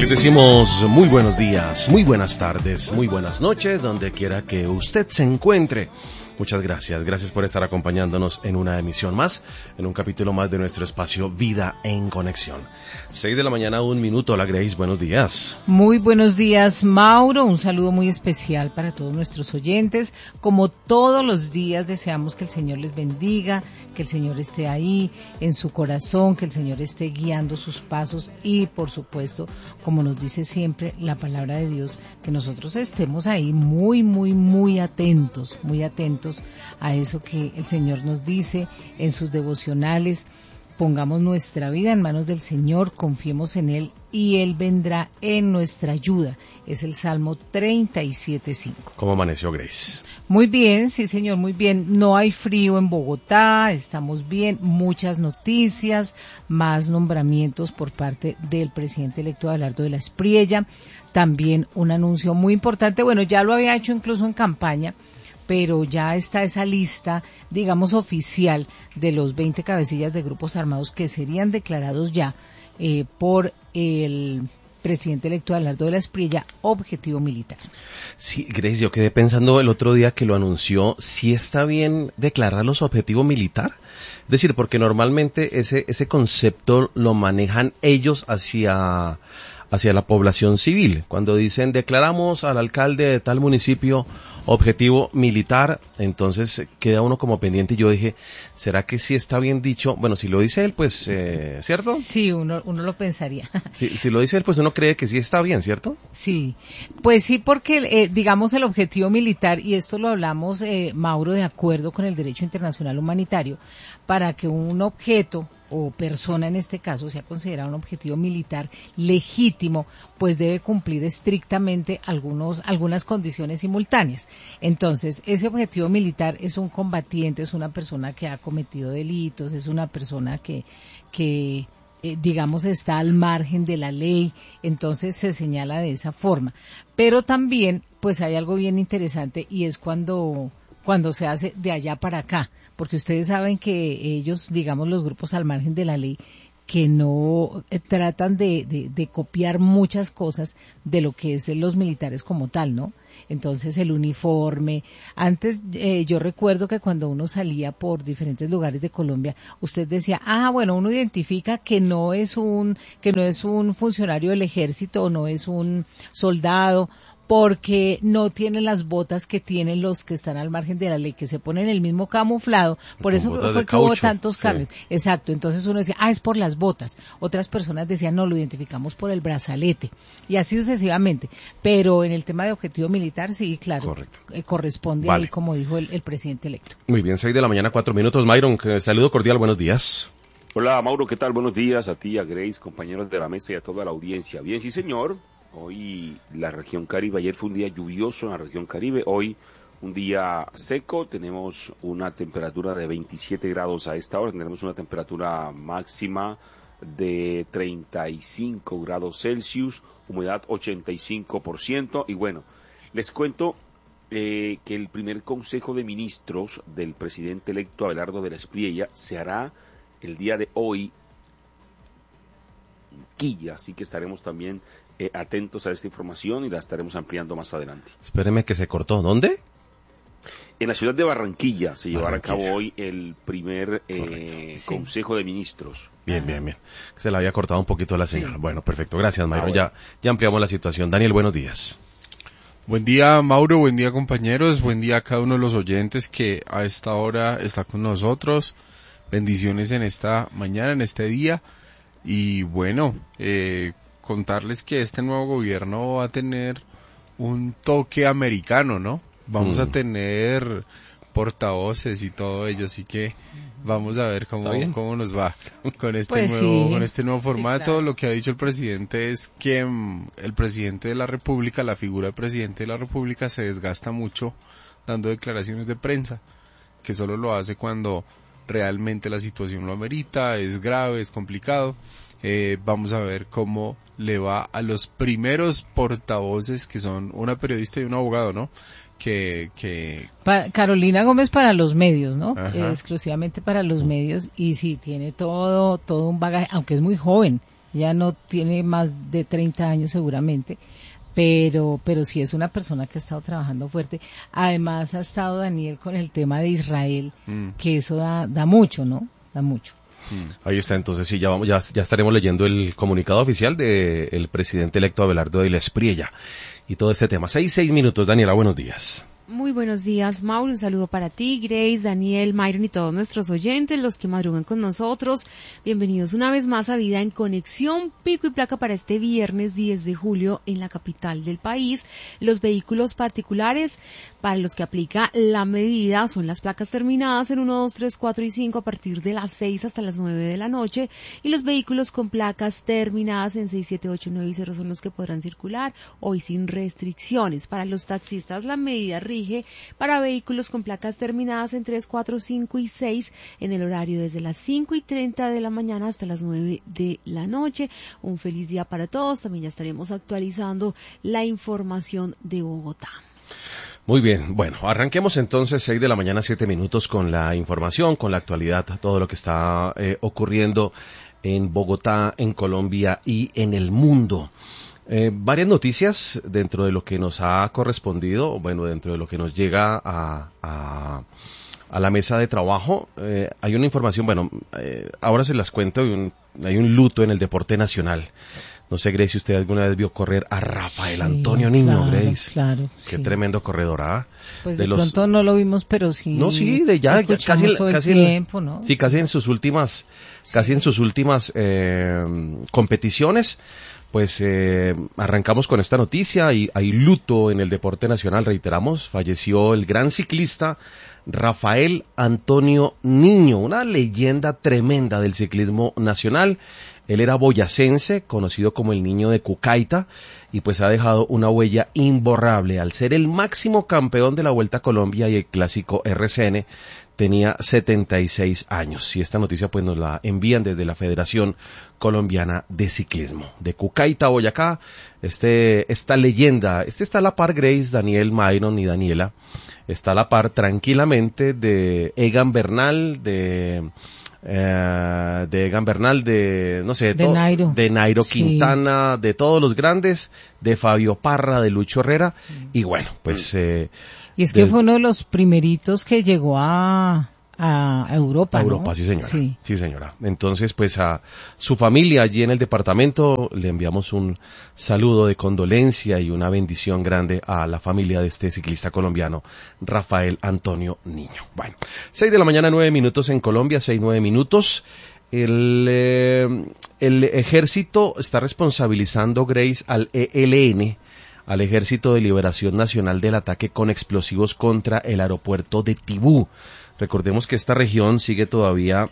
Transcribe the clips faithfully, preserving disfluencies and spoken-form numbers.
Les decimos muy buenos días, muy buenas tardes, muy buenas noches, donde quiera que usted se encuentre. Muchas gracias, gracias por estar acompañándonos en una emisión más, en un capítulo más de nuestro espacio Vida en Conexión. Seis de la mañana, un minuto. Hola Grace, buenos días. Muy buenos días, Mauro, un saludo muy especial para todos nuestros oyentes. Como todos los días deseamos que el Señor les bendiga, que el Señor esté ahí en su corazón, que el Señor esté guiando sus pasos y, por supuesto, como nos dice siempre la palabra de Dios, que nosotros estemos ahí muy, muy, muy atentos, muy atentos a eso que el Señor nos dice en sus devocionales. Pongamos nuestra vida en manos del Señor, confiemos en Él y Él vendrá en nuestra ayuda. Es el Salmo treinta y siete, cinco. ¿Cómo amaneció Grace? Muy bien, sí señor, muy bien. No hay frío en Bogotá, estamos bien, muchas noticias, más nombramientos por parte del presidente electo Abelardo de la Espriella. También un anuncio muy importante, bueno, ya lo había hecho incluso en campaña, pero ya está esa lista, digamos, oficial de los veinte cabecillas de grupos armados que serían declarados ya eh, por el presidente electo Abelardo de la Espriella objetivo militar. Sí, Grace, yo quedé pensando el otro día que lo anunció, ¿sí está bien declararlos objetivo militar? Es decir, porque normalmente ese ese concepto lo manejan ellos hacia hacia la población civil. Cuando dicen declaramos al alcalde de tal municipio objetivo militar, entonces queda uno como pendiente y yo dije, ¿será que sí está bien dicho? Bueno, si lo dice él, pues, eh, ¿cierto? Sí, uno uno lo pensaría. Si, si lo dice él, pues uno cree que sí está bien, ¿cierto? Sí, pues sí, porque eh, digamos el objetivo militar, y esto lo hablamos, eh, Mauro, de acuerdo con el derecho internacional humanitario, para que un objeto o persona en este caso sea considerado un objetivo militar legítimo, pues debe cumplir estrictamente algunos algunas condiciones simultáneas. Entonces, ese objetivo militar es un combatiente, es una persona que ha cometido delitos, es una persona que que eh, digamos está al margen de la ley, entonces se señala de esa forma. Pero también, pues hay algo bien interesante y es cuando cuando se hace de allá para acá, porque ustedes saben que ellos, digamos, los grupos al margen de la ley, que no eh, tratan de, de, de copiar muchas cosas de lo que es los militares como tal, ¿no? Entonces el uniforme, antes eh, yo recuerdo que cuando uno salía por diferentes lugares de Colombia, usted decía, ah, bueno, uno identifica que no es un, que no es un funcionario del ejército o no es un soldado, porque no tienen las botas que tienen los que están al margen de la ley, que se ponen el mismo camuflado, por eso fue que hubo tantos cambios. Sí. Exacto, entonces uno decía, ah, es por las botas. Otras personas decían, no, lo identificamos por el brazalete, y así sucesivamente. Pero en el tema de objetivo militar, sí, claro, eh, corresponde vale. ahí, como dijo el, el presidente electo. Muy bien, seis de la mañana, cuatro minutos. Myron, saludo cordial, buenos días. Hola, Mauro, ¿qué tal? Buenos días a ti, a Grace, compañeros de la mesa y a toda la audiencia. Bien, sí, señor. Hoy la región Caribe, ayer fue un día lluvioso en la región Caribe, hoy un día seco, tenemos una temperatura de veintisiete grados a esta hora, tendremos una temperatura máxima de treinta y cinco grados Celsius, humedad ochenta y cinco por ciento, y bueno, les cuento eh, que el primer Consejo de Ministros del presidente electo Abelardo de la Espriella se hará el día de hoy en Quilla, así que estaremos también Eh, atentos a esta información y la estaremos ampliando más adelante. Espéreme que se cortó. ¿Dónde? En la ciudad de Barranquilla se llevará a cabo hoy el primer eh, sí. Consejo de Ministros. Bien, Ajá. bien, bien. Se le había cortado un poquito la señal. Sí. Bueno, perfecto. Gracias, Myron. Ah, bueno. ya, ya ampliamos la situación. Daniel, buenos días. Buen día, Mauro. Buen día, compañeros. Buen día a cada uno de los oyentes que a esta hora está con nosotros. Bendiciones en esta mañana, en este día. Y bueno, eh... contarles que este nuevo gobierno va a tener un toque americano, ¿no? Vamos mm. a tener portavoces y todo ello, así que vamos a ver cómo, cómo nos va con este pues nuevo, sí. con este nuevo formato. Sí, claro. Lo que ha dicho el presidente es que um, el presidente de la República, la figura de presidente de la República se desgasta mucho dando declaraciones de prensa, que solo lo hace cuando realmente la situación lo amerita, es grave, es complicado. Eh, vamos a ver cómo le va a los primeros portavoces, que son una periodista y un abogado, ¿no? Que, que... Pa- Carolina Gómez para los medios, ¿no? Eh, exclusivamente para los medios, y sí, tiene todo, todo un bagaje, aunque es muy joven, Ella no tiene más de treinta años seguramente, pero pero sí es una persona que ha estado trabajando fuerte. Además ha estado Daniel con el tema de Israel, mm. que eso da, da mucho, ¿no? Da mucho. Ahí está, entonces sí, ya vamos, ya, ya estaremos leyendo el comunicado oficial del presidente electo Abelardo de la Espriella y todo este tema. Seis, seis minutos, Daniela, buenos días. Muy buenos días, Mauro. Un saludo para ti, Grace, Daniel, Myron y todos nuestros oyentes, los que madrugan con nosotros. Bienvenidos una vez más a Vida en Conexión, pico y placa para este viernes diez de julio en la capital del país. Los vehículos particulares para los que aplica la medida son las placas terminadas en uno, dos, tres, cuatro y cinco a partir de las seis hasta las nueve de la noche, y los vehículos con placas terminadas en seis, siete, ocho, nueve y cero son los que podrán circular hoy sin restricciones. Para los taxistas la medida rige para vehículos con placas terminadas en tres, cuatro, cinco y seis en el horario desde las cinco y treinta de la mañana hasta las nueve de la noche. Un feliz día para todos. También ya estaremos actualizando la información de Bogotá. Muy bien, bueno, arranquemos entonces seis de la mañana, siete minutos con la información, con la actualidad, todo lo que está eh, ocurriendo en Bogotá, en Colombia y en el mundo. Eh, varias noticias dentro de lo que nos ha correspondido, bueno, dentro de lo que nos llega a, a, a la mesa de trabajo. Eh, hay una información, bueno, eh, ahora se las cuento, hay un, hay un luto en el deporte nacional. No sé, Grace, si usted alguna vez vio correr a Rafael sí, Antonio Niño, claro, Grace. Claro, Qué sí. tremendo corredor, ¿ah? Pues de, de los... pronto no lo vimos, pero sí. No, sí, de ya, ya casi, todo casi, el tiempo, ¿no? Sí, casi en sus últimas, sí. casi en sus últimas eh, competiciones. Pues eh, arrancamos con esta noticia y hay luto en el deporte nacional, reiteramos, falleció el gran ciclista Rafael Antonio Niño, una leyenda tremenda del ciclismo nacional. Él era boyacense, conocido como el Niño de Cucaita, y pues ha dejado una huella imborrable al ser el máximo campeón de la Vuelta a Colombia y el Clásico R C N. Tenía setenta y seis años y esta noticia pues nos la envían desde la Federación Colombiana de Ciclismo. De Cucaita, Boyacá, este, esta leyenda, este está a la par, Grace, Daniel, Myron y Daniela, está a la par tranquilamente de Egan Bernal, de... Eh, de Egan Bernal, de no sé, de to- Nairo, de Nairo sí. Quintana, de todos los grandes, de Fabio Parra, de Lucho Herrera, y bueno, pues... Eh, y es que de... fue uno de los primeritos que llegó a, a Europa, a Europa, ¿no? sí señora, sí. sí señora. Entonces, pues a su familia allí en el departamento le enviamos un saludo de condolencia y una bendición grande a la familia de este ciclista colombiano, Rafael Antonio Niño. Bueno, seis de la mañana, nueve minutos en Colombia, seis, nueve minutos. El, eh, el ejército está responsabilizando, Grace, al E L N, al Ejército de Liberación Nacional, del ataque con explosivos contra el aeropuerto de Tibú. Recordemos que esta región sigue todavía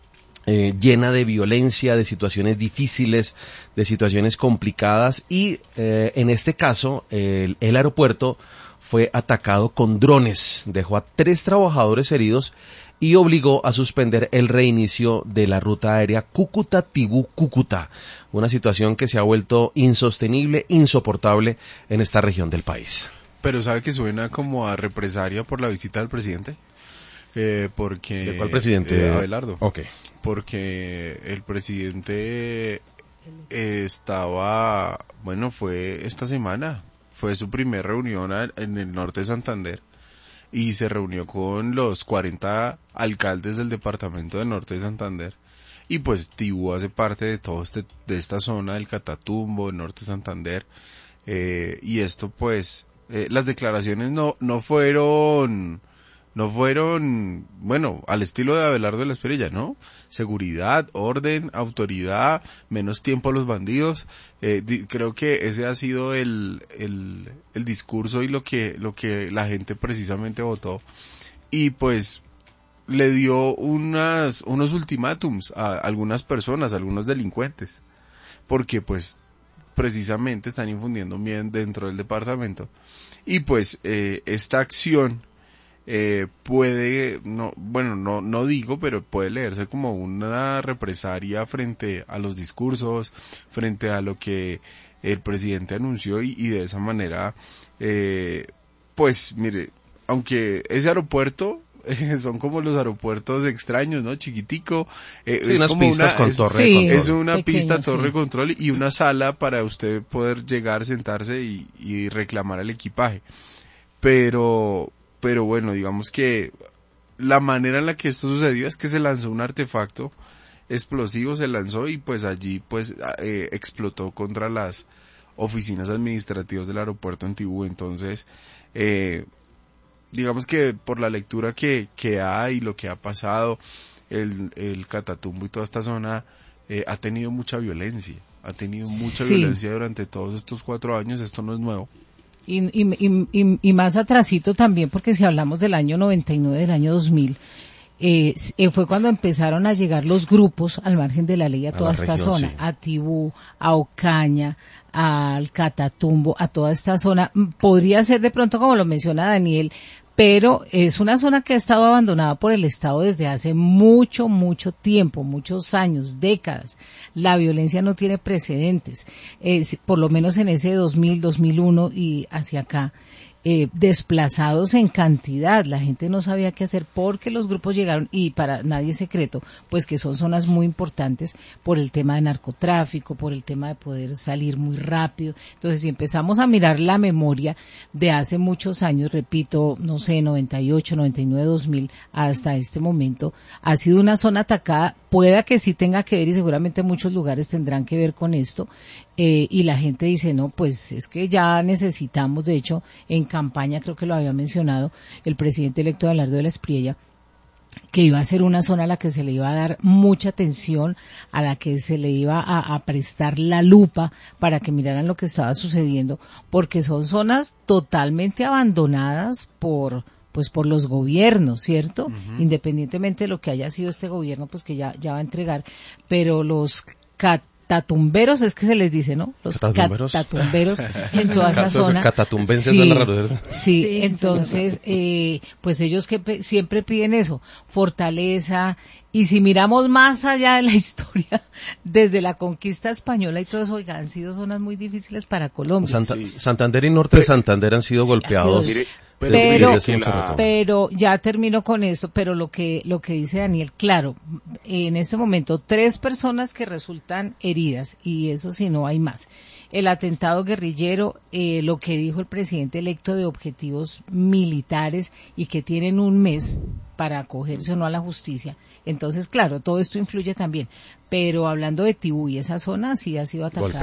eh, llena de violencia, de situaciones difíciles, de situaciones complicadas y eh, en este caso el, el aeropuerto fue atacado con drones, dejó a tres trabajadores heridos y obligó a suspender el reinicio de la ruta aérea Cúcuta-Tibú-Cúcuta, una situación que se ha vuelto insostenible, insoportable en esta región del país. Pero ¿sabe que suena como a represalia por la visita del presidente? Eh, porque ¿De cuál presidente? Eh, Abelardo. Ok. Porque el presidente eh, estaba, bueno, fue esta semana, fue su primera reunión a, en el norte de Santander y se reunió con los cuarenta alcaldes del departamento del norte de Santander. Y pues Tibú hace parte de todo este, de esta zona del Catatumbo, del norte de Santander, eh, y esto pues, eh, las declaraciones no, no fueron, no fueron, bueno, al estilo de Abelardo de la Espriella, ¿no? Seguridad, orden, autoridad, menos tiempo a los bandidos. Eh, di, creo que ese ha sido el, el, el discurso y lo que, lo que la gente precisamente votó. Y pues, le dio unas, unos ultimátums a algunas personas, a algunos delincuentes. Porque pues, precisamente están infundiendo miedo dentro del departamento. Y pues, eh, esta acción, Eh, puede, no, bueno, no, no digo, pero puede leerse como una represalia frente a los discursos, frente a lo que el presidente anunció y, y de esa manera, eh, pues, mire, aunque ese aeropuerto eh, son como los aeropuertos extraños, ¿no? Chiquitico. Eh, sí, es unas como pistas una, con es, torre sí, de control. es una Pequeño, pista, torre de sí. control y una sala para usted poder llegar, sentarse y, y reclamar el equipaje. Pero, pero bueno, digamos que la manera en la que esto sucedió es que se lanzó un artefacto explosivo, se lanzó y pues allí pues eh, explotó contra las oficinas administrativas del aeropuerto en Tibú. Entonces, eh, digamos que por la lectura que, que hay, lo que ha pasado, el, el Catatumbo y toda esta zona eh, ha tenido mucha violencia, ha tenido mucha Sí. violencia durante todos estos cuatro años, esto no es nuevo. Y, y, y, y, y más atrasito también, porque si hablamos del año noventa y nueve, del año dos mil, eh, eh, fue cuando empezaron a llegar los grupos al margen de la ley a, A toda la esta región, zona, sí. a Tibú, a Ocaña, al Catatumbo, a toda esta zona. Mm, Podría ser de pronto, como lo menciona Daniel, pero es una zona que ha estado abandonada por el Estado desde hace mucho, mucho tiempo, muchos años, décadas. La violencia no tiene precedentes, es, por lo menos en ese dos mil, dos mil uno y hacia acá. Eh, desplazados en cantidad, la gente no sabía qué hacer porque los grupos llegaron, y para nadie es secreto, pues que son zonas muy importantes por el tema de narcotráfico, por el tema de poder salir muy rápido. Entonces, si empezamos a mirar la memoria de hace muchos años, repito, no sé, noventa y ocho, noventa y nueve, dos mil, hasta este momento, ha sido una zona atacada, pueda que sí tenga que ver, y seguramente muchos lugares tendrán que ver con esto, eh, y la gente dice, no, pues es que ya necesitamos, de hecho, en campaña, creo que lo había mencionado el presidente electo Abelardo de la Espriella, que iba a ser una zona a la que se le iba a dar mucha atención, a la que se le iba a, a prestar la lupa para que miraran lo que estaba sucediendo, porque son zonas totalmente abandonadas por pues por los gobiernos, ¿cierto? Uh-huh. Independientemente de lo que haya sido este gobierno, pues que ya, ya va a entregar, pero los cat Catatumberos es que se les dice, ¿no? Los catatumberos, catatumberos en toda esa zona. Catatumbenses sí, de la raro, sí, sí, entonces, eh, pues ellos que pe- siempre piden eso, fortaleza, y si miramos más allá de la historia, desde la conquista española y todo eso, oiga, han sido zonas muy difíciles para Colombia. Santa, sí. Sido, y norte de Santander han sido sí, golpeados. Sido, pero, pero, pero ya termino con esto, pero lo que, lo que dice Daniel, claro, en este momento tres personas que resultan heridas, y eso sí, no hay más. El atentado guerrillero, eh, lo que dijo el presidente electo de objetivos militares y que tienen un mes para acogerse o no a la justicia. Entonces, claro, todo esto influye también. Pero hablando de Tibú y esa zona, sí ha sido atacada